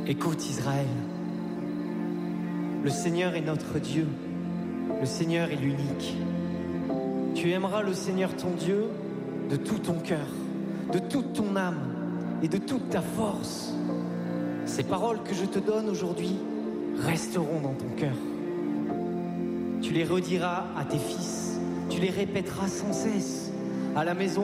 Écoute Israël, le Seigneur est notre Dieu, le Seigneur est l'unique. Tu aimeras le Seigneur ton Dieu de tout ton cœur, de toute ton âme et de toute ta force. Ces paroles que je te donne aujourd'hui resteront dans ton cœur. Tu les rediras à tes fils, tu les répéteras sans cesse à la maison